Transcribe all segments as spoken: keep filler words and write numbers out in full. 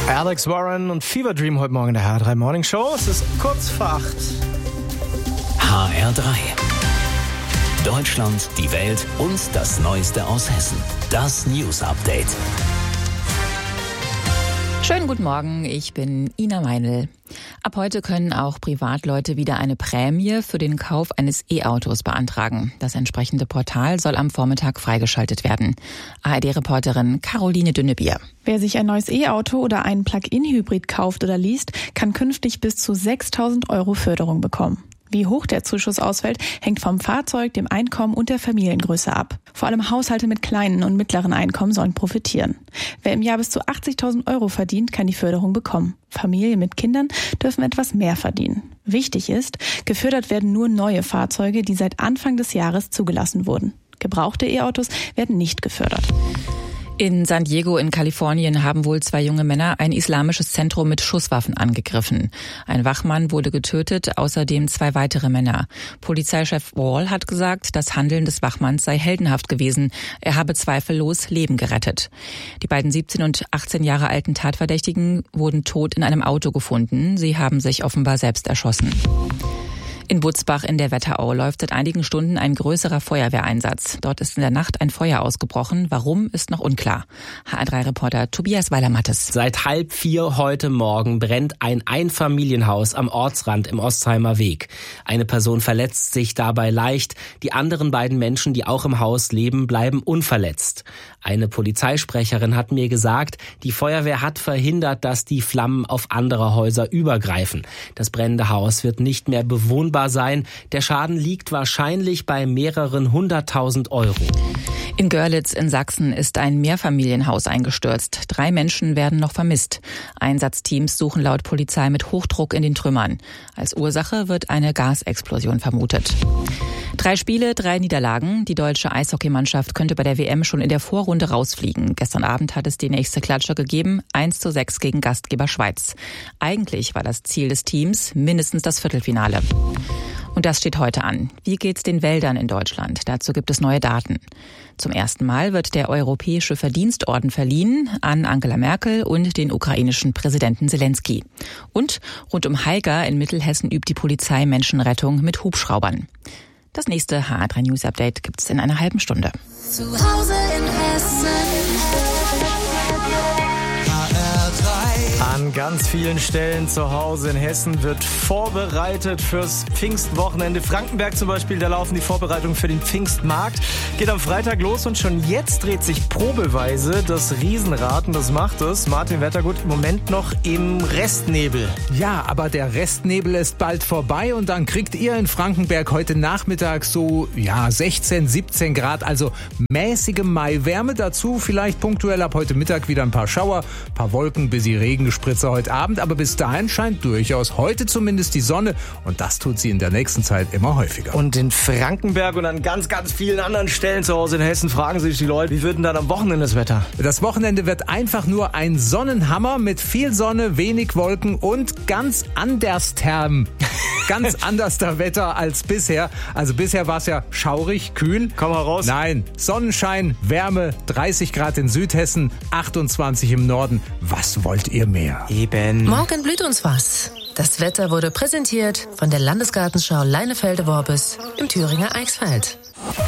Alex Warren und Fever Dream heute Morgen in der H R drei Morning Show. Es ist kurz vor acht. H R drei. Deutschland, die Welt und das Neueste aus Hessen. Das News Update. Schönen guten Morgen, ich bin Ina Meinl. Ab heute können auch Privatleute wieder eine Prämie für den Kauf eines E-Autos beantragen. Das entsprechende Portal soll am Vormittag freigeschaltet werden. A R D-Reporterin Caroline Dünnebier. Wer sich ein neues E-Auto oder einen Plug-in-Hybrid kauft oder liest, kann künftig bis zu sechstausend Euro Förderung bekommen. Wie hoch der Zuschuss ausfällt, hängt vom Fahrzeug, dem Einkommen und der Familiengröße ab. Vor allem Haushalte mit kleinen und mittleren Einkommen sollen profitieren. Wer im Jahr bis zu achtzigtausend Euro verdient, kann die Förderung bekommen. Familien mit Kindern dürfen etwas mehr verdienen. Wichtig ist, gefördert werden nur neue Fahrzeuge, die seit Anfang des Jahres zugelassen wurden. Gebrauchte E-Autos werden nicht gefördert. In San Diego in Kalifornien haben wohl zwei junge Männer ein islamisches Zentrum mit Schusswaffen angegriffen. Ein Wachmann wurde getötet, außerdem zwei weitere Männer. Polizeichef Wall hat gesagt, das Handeln des Wachmanns sei heldenhaft gewesen. Er habe zweifellos Leben gerettet. Die beiden siebzehn und achtzehn Jahre alten Tatverdächtigen wurden tot in einem Auto gefunden. Sie haben sich offenbar selbst erschossen. In Butzbach in der Wetterau läuft seit einigen Stunden ein größerer Feuerwehreinsatz. Dort ist in der Nacht ein Feuer ausgebrochen. Warum, ist noch unklar. H R drei-Reporter Tobias Weiler-Mattes. Seit halb vier heute Morgen brennt ein Einfamilienhaus am Ortsrand im Ostheimer Weg. Eine Person verletzt sich dabei leicht. Die anderen beiden Menschen, die auch im Haus leben, bleiben unverletzt. Eine Polizeisprecherin hat mir gesagt, die Feuerwehr hat verhindert, dass die Flammen auf andere Häuser übergreifen. Das brennende Haus wird nicht mehr bewohnbar sein. Der Schaden liegt wahrscheinlich bei mehreren hunderttausend Euro. In Görlitz in Sachsen ist ein Mehrfamilienhaus eingestürzt. Drei Menschen werden noch vermisst. Einsatzteams suchen laut Polizei mit Hochdruck in den Trümmern. Als Ursache wird eine Gasexplosion vermutet. Drei Spiele, drei Niederlagen. Die deutsche Eishockeymannschaft könnte bei der W M schon in der Vorrunde rausfliegen. Gestern Abend hat es die nächste Klatsche gegeben, eins zu sechs gegen Gastgeber Schweiz. Eigentlich war das Ziel des Teams mindestens das Viertelfinale. Und das steht heute an. Wie geht's den Wäldern in Deutschland? Dazu gibt es neue Daten. Zum ersten Mal wird der Europäische Verdienstorden verliehen an Angela Merkel und den ukrainischen Präsidenten Zelensky. Und rund um Haiger in Mittelhessen übt die Polizei Menschenrettung mit Hubschraubern. Das nächste H R drei News Update gibt's in einer halben Stunde. Zu Hause in Hessen. An ganz vielen Stellen zu Hause in Hessen wird vorbereitet fürs Pfingstwochenende. Frankenberg zum Beispiel, da laufen die Vorbereitungen für den Pfingstmarkt. Geht am Freitag los und schon jetzt dreht sich probeweise das Riesenrad und das macht es. Martin Wettergut im Moment noch im Restnebel. Ja, aber der Restnebel ist bald vorbei und dann kriegt ihr in Frankenberg heute Nachmittag so ja sechzehn, siebzehn Grad, also mäßige Maiwärme. Dazu vielleicht punktuell ab heute Mittag wieder ein paar Schauer, ein paar Wolken bis die Regenspritze heute Abend, aber bis dahin scheint durchaus heute zumindest die Sonne und das tut sie in der nächsten Zeit immer häufiger. Und in Frankenberg und an ganz, ganz vielen anderen Stellen zu Hause in Hessen fragen sich die Leute, wie wird denn dann am Wochenende das Wetter? Das Wochenende wird einfach nur ein Sonnenhammer mit viel Sonne, wenig Wolken und ganz andersterm. Ganz anderster Wetter als bisher. Also bisher war es ja schaurig, kühl. Komm mal raus. Nein, Sonnenschein, Wärme, dreißig Grad in Südhessen, achtundzwanzig im Norden. Was wollt ihr mehr? Eben. Morgen blüht uns was. Das Wetter wurde präsentiert von der Landesgartenschau Leinefelde-Worbis im Thüringer Eichsfeld.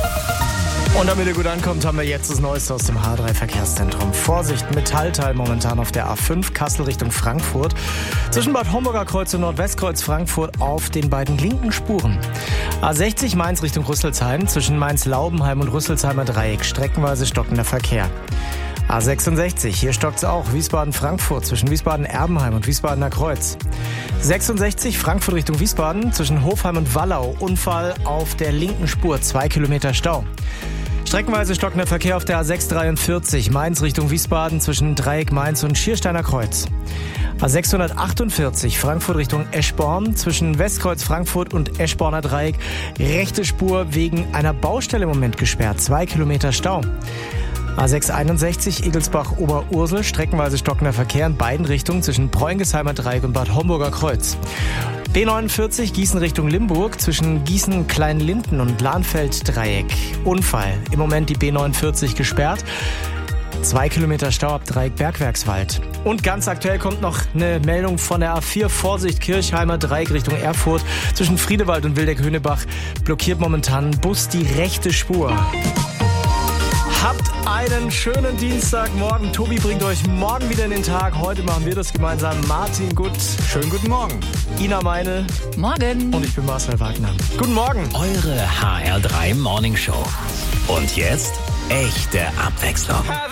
Und damit ihr gut ankommt, haben wir jetzt das Neueste aus dem H drei Verkehrszentrum. Vorsicht, Metallteil momentan auf der A fünf, Kassel Richtung Frankfurt. Zwischen Bad Homburger Kreuz und Nordwestkreuz Frankfurt auf den beiden linken Spuren. A sechzig Mainz Richtung Rüsselsheim, zwischen Mainz-Laubenheim und Rüsselsheimer Dreieck, streckenweise stockender Verkehr. A sechsundsechzig, hier stockt's auch, Wiesbaden-Frankfurt, zwischen Wiesbaden-Erbenheim und Wiesbadener Kreuz. sechsundsechzig, Frankfurt Richtung Wiesbaden, zwischen Hofheim und Wallau, Unfall auf der linken Spur, zwei Kilometer Stau. Streckenweise stockender Verkehr auf der A sechs dreiundvierzig, Mainz Richtung Wiesbaden, zwischen Dreieck Mainz und Schiersteiner Kreuz. A sechshundertachtundvierzig, Frankfurt Richtung Eschborn, zwischen Westkreuz Frankfurt und Eschborner Dreieck, rechte Spur wegen einer Baustelle im Moment gesperrt, zwei Kilometer Stau. A sechshunderteinundsechzig, Egelsbach-Oberursel, streckenweise stockender Verkehr in beiden Richtungen zwischen Preuingesheimer Dreieck und Bad Homburger Kreuz. B neunundvierzig, Gießen Richtung Limburg, zwischen Gießen-Kleinlinden und Lahnfeld-Dreieck. Unfall. Im Moment die B neunundvierzig gesperrt. Zwei Kilometer Stau ab Dreieck Bergwerkswald. Und ganz aktuell kommt noch eine Meldung von der A vier. Vorsicht, Kirchheimer Dreieck Richtung Erfurt. Zwischen Friedewald und Wildeck-Höhnebach blockiert momentan ein Bus die rechte Spur. Habt einen schönen Dienstagmorgen. Tobi bringt euch morgen wieder in den Tag. Heute machen wir das gemeinsam. Martin Gut. Schönen guten Morgen. Ina Meine. Morgen. Und ich bin Marcel Wagner. Guten Morgen. Eure H R drei Morning Show. Und jetzt echte Abwechslung.